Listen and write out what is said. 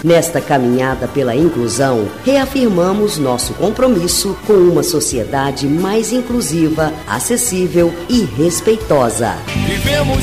Nesta caminhada pela inclusão, reafirmamos nosso compromisso com uma sociedade mais inclusiva, acessível e respeitosa. Vivemos